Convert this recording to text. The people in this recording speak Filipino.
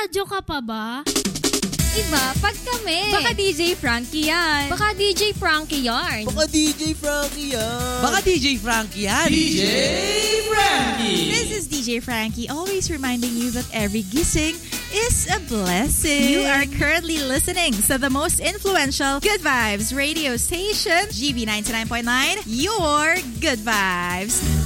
radyo ka pa ba? Iba, pag kami. Baka DJ Frankie yan. Baka DJ Frankie yarn. Baka DJ Frankie yan. Baka DJ Frankie yan. DJ Frankie. This is DJ Frankie, always reminding you that every gising is a blessing. You are currently listening to the most influential Good Vibes radio station, GB 99.9, your Good Vibes.